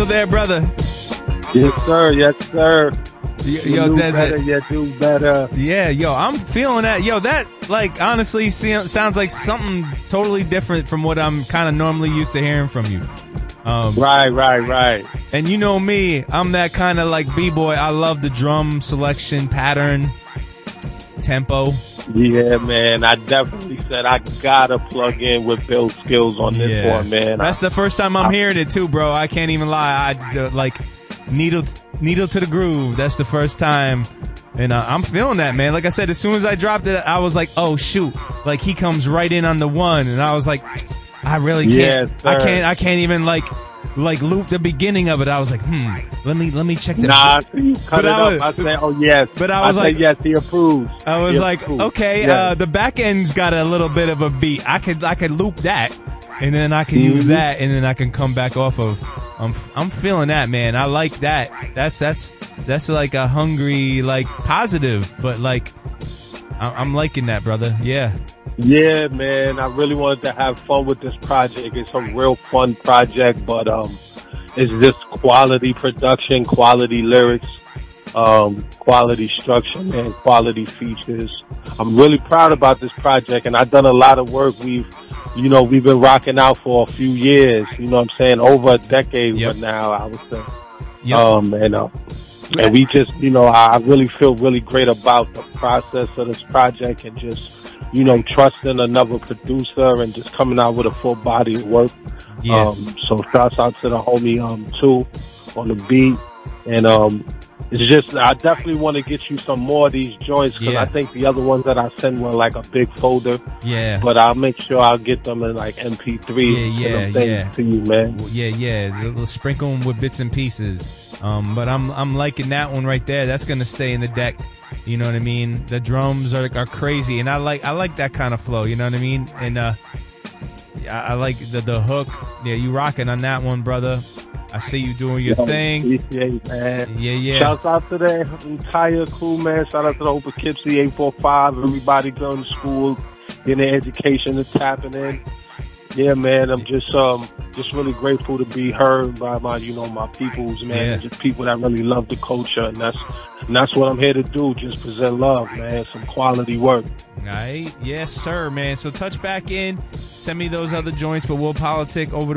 there, brother? Yes, sir. Yes, sir. Yo, Desert. You do better. Yeah, yo, I'm feeling that. Yo, that, like, honestly sounds like something totally different from what I'm kind of normally used to hearing from you. Right. And you know me, I'm that kind of like B-boy. I love the drum selection, pattern, tempo. Yeah, man. I definitely said I gotta plug in with Bill's skills on this one, man. That's the first time I'm hearing it too, bro. I can't even lie. Like needle to the groove. That's the first time, and I'm feeling that, man. Like I said, as soon as I dropped it, I was like, oh shoot! Like he comes right in on the one, and I was like, I really can't. Yes, sir. I can't even like loop the beginning of it. I was like, let me check that. Nah, so you cut it up. I say, oh yes. But I was like, yes, he approves. I was like, okay, yes. The back end's got a little bit of a beat. I could loop that, and then I can use that, and then I can come back off of. I'm feeling that, man. I like that. That's like a hungry, like positive, but like I'm liking that, brother. Yeah. Yeah, man. I really wanted to have fun with this project. It's a real fun project, but it's just quality production, quality lyrics, quality structure, and quality features. I'm really proud about this project, and I've done a lot of work. We've been rocking out for a few years. You know what I'm saying? Over a decade, but now I would say. And we just, I really feel really great about the process of this project and just, trusting another producer and just coming out with a full body of work. Yeah. So shouts out to the homie, too, on the beat. And, it's just, I definitely want to get you some more of these joints because I think the other ones that I sent were like a big folder. Yeah. But I'll make sure I'll get them in like MP3. Yeah. To you, man. Yeah. Sprinkle them with bits and pieces. But I'm liking that one right there. That's gonna stay in the deck. You know what I mean? The drums are crazy, and I like that kind of flow. You know what I mean? And I like the hook. Yeah, you rocking on that one, brother. I see you doing your thing. Appreciate, man. Yeah. Shouts out to the entire crew, man. Shout out to the whole Poughkeepsie 845. Everybody going to school, getting their education and tapping in. Yeah, man. I'm just really grateful to be heard by my peoples, man. Yeah. And just people that really love the culture, and that's what I'm here to do. Just present love, man. Some quality work. All right. Yes, sir, man. So touch back in. Send me those other joints, but we'll politic over the